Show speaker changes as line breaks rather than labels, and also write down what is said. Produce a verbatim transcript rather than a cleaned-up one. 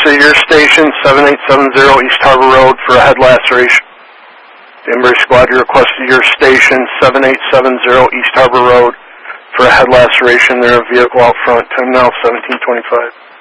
at your station, seven eight seven zero East Harbor Road, for a head laceration. Danbury Squad, you requested your station, seven eight seven zero East Harbor Road, for a head laceration. There a vehicle out front, time now seventeen twenty-five.